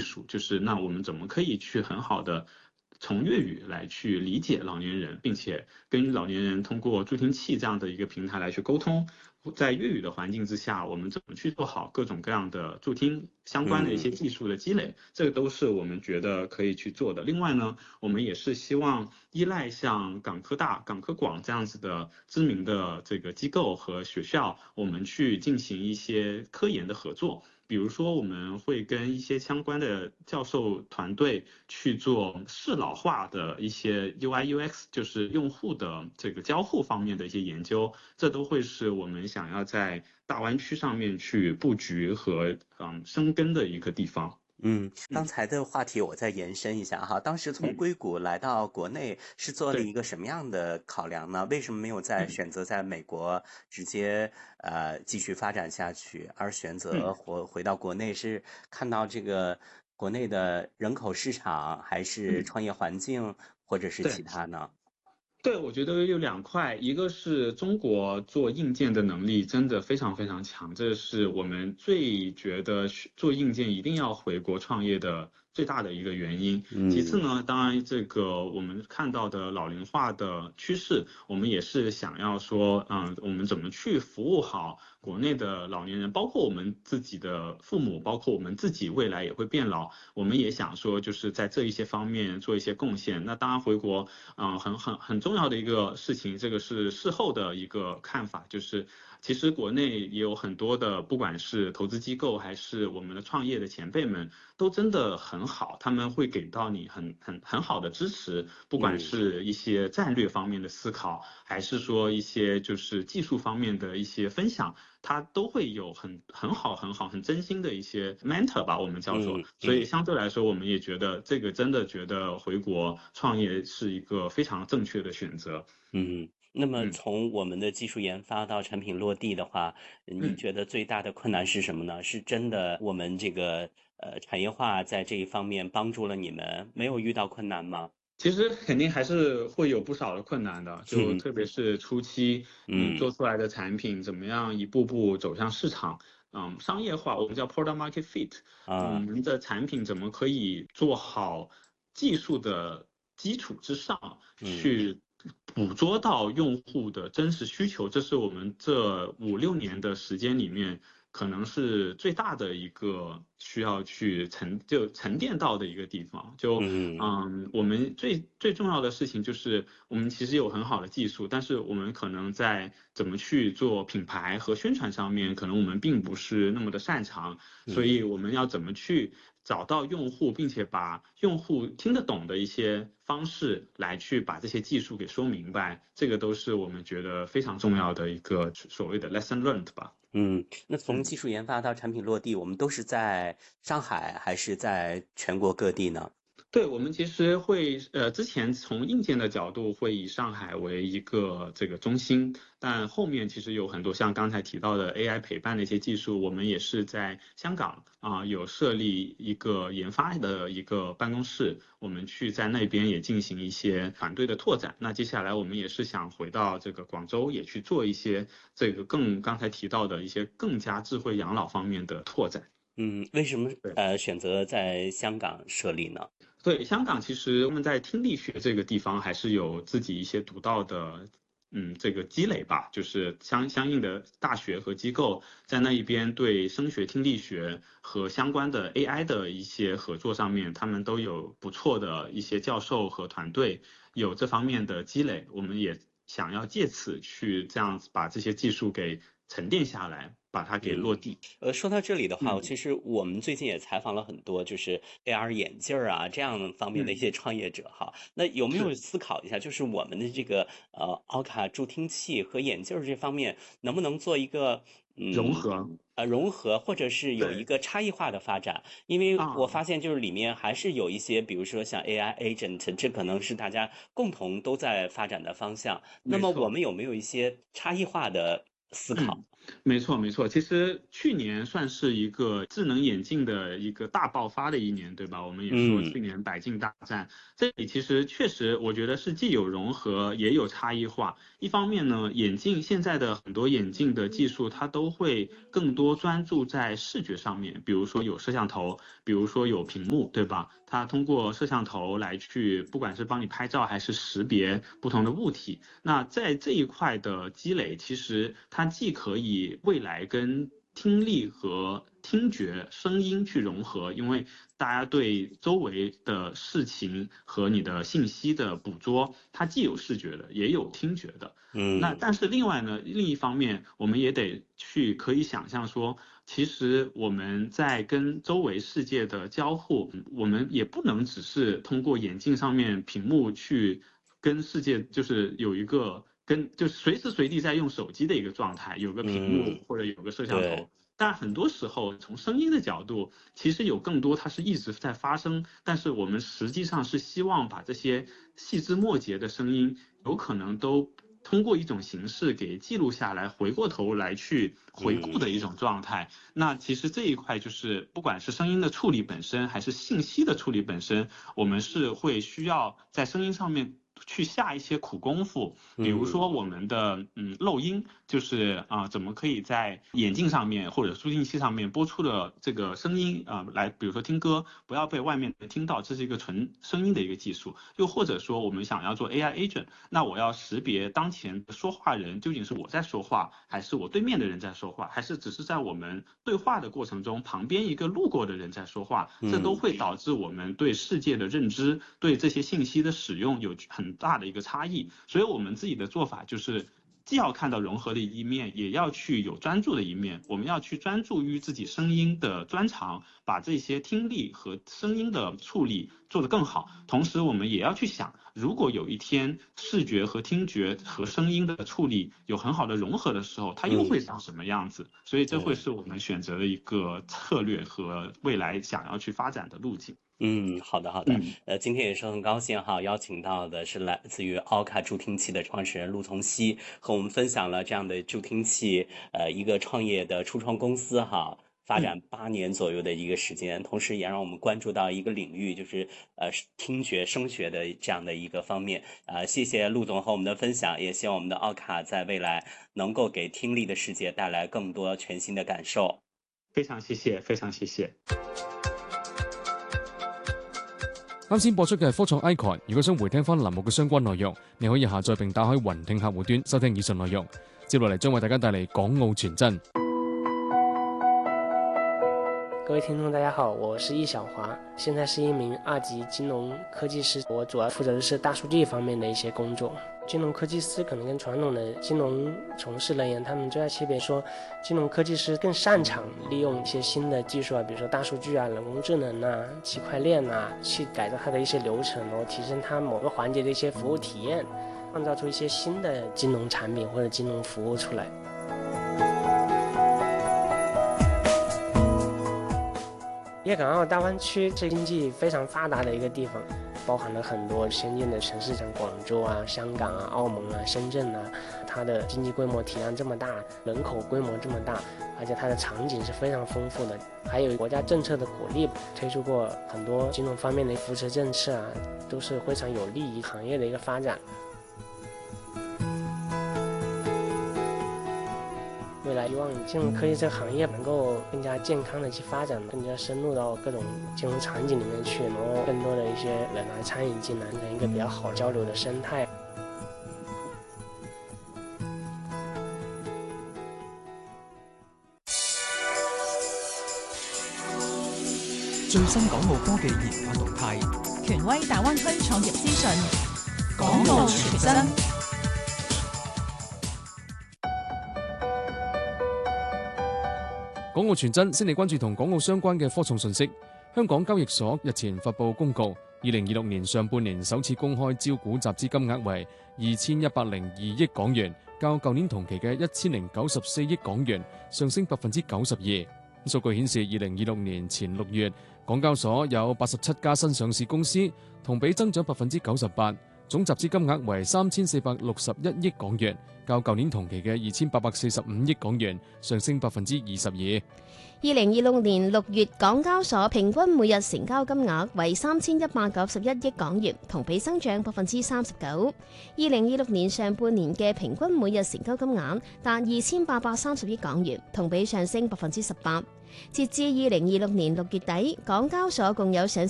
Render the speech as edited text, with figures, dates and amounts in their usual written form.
术，就是那我们怎么可以去很好的从粤语来去理解老年人，并且跟老年人通过助听器这样的一个平台来去沟通。在粤语的环境之下，我们怎么去做好各种各样的助听相关的一些技术的积累，这个都是我们觉得可以去做的。另外呢，我们也是希望依赖像港科大、港科广这样子的知名的这个机构和学校，我们去进行一些科研的合作。比如说，我们会跟一些相关的教授团队去做适老化的一些 UI/UX，就是用户的这个交互方面的一些研究，这都会是我们想要在大湾区上面去布局和生根的一个地方。 刚才的话题我再延伸一下哈，当时从硅谷来到国内是做了对。 一个什么样的考量呢？为什么没有选择在美国直接继续发展下去，而选择回到国内？是看到这个国内的人口市场，还是创业环境，或者是其对。 他呢？ 对，我觉得有两块，一个是中国做硬件的能力真的非常非常强，这是我们最觉得做硬件一定要回国创业的最大的一个原因。其次嗯呢，当然这个我们看到的老龄化的趋势，我们也是想要说，我们怎么去服务好国内的老年人，包括我们自己的父母，包括我们自己未来也会变老，我们也想说就是在这一些方面做一些贡献。那当然回国。很重要的一个事情，这个是事后的一个看法，就是其实国内也有很多的，不管是投资机构还是我们的创业的前辈们，都真的很好，他们会给到你很好的支持，不管嗯是一些战略方面的思考，还是说一些就是技术方面的一些分享。他都会有很好很真心的一些 mentor 吧，我们叫做，所以嗯。 相对来说，我们也觉得这个真的觉得回国创业是一个非常正确的选择。 那么嗯从我们的技术研发到产品落地的话，你嗯。 觉得最大的困难是什么呢？是真的我们这个产业化在这一方面帮助了你们，没有遇到困难吗？ 其实肯定还是会有不少的困难的，就特别是初期你嗯做出来的产品怎么样一步步走向市场，商业化，我们叫 product market fit，我啊们的产品怎么可以做好技术的基础之上， 嗯去捕捉到用户的真实需求，这是我们这5、6年的时间里面可能是最大的一个需要去沉淀到的一个地方。 嗯我们最重要的事情就是我们其实有很好的技术，但是我们可能在怎么去做品牌和宣传上面，可能我们并不是那么的擅长，所嗯。 以我们要怎么去找到用户，并且把用户听得懂的一些方式来去把这些技术给说明白，这个都是我们觉得非常重要的一个所谓的 lesson learned 吧。 那从嗯。 技术研发到产品落地，我们都是在上海还是在全国各地呢？ 对，我们其实会，之前从硬件的角度会以上海为一个这个中心，但后面其实有很多像刚才提到的 AI 陪伴的一些技术，我们也是在香港有设立一个研发的一个办公室，我们去在那边也进行一些团队的拓展。那接下来我们也是想回到这个广州，也去做一些这个刚才提到的一些更加智慧养老方面的拓展。 为什么对。 选择在香港设立呢？ 对，香港其实他们在听力学这个地方还是有自己一些独到的，这个积累吧，就是相应的大学和机构在那一边对声学听力学和相关的 AI 的一些合作上面，他们都有不错的一些教授和团队有这方面的积累，我们也想要借此去这样子把这些技术给沉淀下来，把它给落嗯。 地。 说到这里的话， 嗯其实我们最近也采访了很多就是 AR 眼镜儿啊这样方面的一嗯。 些创业者哈。那有没有是思考一下，就是我们的这个奥卡助听器和眼镜儿这方面，能不能做一个嗯融合。 融合，或者是有一对。 个差异化的发展？因为我啊。 发现就是里面还是有一些，比如说像 AI agent，这可能是大家共同都在发展的方向。那么我没错。 们有没有一些差异化的思嗯， 考？ 没错，没错。其实去年算是一个智能眼镜的一个大爆发的一年，对吧？我们也说去年百镜大战，这里其实确实我觉得是既有融合也有差异化。一方面呢，眼镜现在的很多眼镜的技术，它都会更多专注在视觉上面，比如说有摄像头，比如说有屏幕，对吧？它通过摄像头来去，不管是帮你拍照还是识别不同的物体，那在这一块的积累，其实它既可以未来跟听力和听觉、声音去融合，因为大家对周围的事情和你的信息的捕捉，它既有视觉的，也有听觉的。那但是另外呢，另一方面，我们也得去可以想象说，其实我们在跟周围世界的交互，我们也不能只是通过眼镜上面屏幕去跟世界，就是有一个就是随时随地在用手机的一个状态，有个屏幕或者有个摄像头。但很多时候，从声音的角度，其实有更多它是一直在发生，但是我们实际上是希望把这些细枝末节的声音，有可能都通过一种形式给记录下来，回过头来去回顾的一种状态。那其实这一块就是不管是声音的处理本身，还是信息的处理本身，我们是会需要在声音上面去下一些苦功夫，比如说我们的漏音，就是怎么可以在眼镜上面或者助听器上面播出的这个声音来，比如说听歌不要被外面的听到，这是一个纯声音的一个技术。又或者说我们想要做 AI agent， 那我要识别当前说话人究竟是我在说话，还是我对面的人在说话，还是只是在我们对话的过程中旁边一个路过的人在说话，这都会导致我们对世界的认知，对这些信息的使用有很大的一个差异。所以我们自己的做法就是既要看到融合的一面，也要去有专注的一面。我们要去专注于自己声音的专长，把这些听力和声音的处理做得更好。同时，我们也要去想，如果有一天视觉和听觉和声音的处理有很好的融合的时候，它又会长什么样子？所以这会是我们选择的一个策略和未来想要去发展的路径。 好的，好的。今天也是很高兴哈，邀请到的是来自于奥卡助听器的创始人陆从熙，和我们分享了这样的助听器，一个创业的初创公司哈，发展8年左右的一个时间，同时也让我们关注到一个领域，就是听觉声学的这样的一个方面。谢谢陆总和我们的分享，也希望我们的奥卡在未来能够给听力的世界带來更多全新的感受。 非常謝謝，非常謝謝。 啱先播出嘅係科創 Icon， 如果想回聽翻欄目嘅相關內容，你可以下載並打開雲聽客戶端收聽以上內容。接落嚟將為大家帶嚟港澳傳真。 各位聽眾大家好，我是易小華，現在是一名2級金融科技師，我主要負責的是大數據方面的一些工作。金融科技師可能跟傳統的金融從事人員，他們最大區別說，金融科技師更擅長利用一些新的技術啊，比如說大數據啊、人工智能啊、區塊鏈啊，去改造它的一些流程，然後提升它某個環節的一些服務體驗，創造出一些新的金融產品或者金融服務出來。粵港澳大灣區是經濟非常發達的一個地方，包含了很多先進的城市，像廣州啊、香港啊、澳門啊、深圳啊，它的經濟規模體量這麼大，人口規模這麼大，而且它的場景是非常豐富的，還有國家政策的鼓勵，推出過很多金融方面的扶持政策啊，都是非常有利於行業的一個發展。未來希望金融科技這個行業能夠更加健康的去發展，更加深入到各種金融場景裡面去，然後更多的一些人來參與進來，成一個比較好交流的生態。 最新港澳科技研發動態， 權威大灣區創業資訊，港澳傳真。 港澳傳真先嚟關注同港澳相關嘅科創信息。香港交易所日前發布公告，2026年上半年首次公開招股集資金額為2102億港元，較舊年同期嘅1094億港元上升92%。數據顯示，2026年前6月，港交所有87家新上市公司，同比增長98%。 總集資金額為3461億港元，較舊年同期嘅2845億港元上升22%。 2026年6月，港交所平均每日成交金額為3191億港元，同比增長39%。2026年上半年嘅平均每日成交金額達2830億港元，同比上升18%。截至2026年6月底，港交所共有上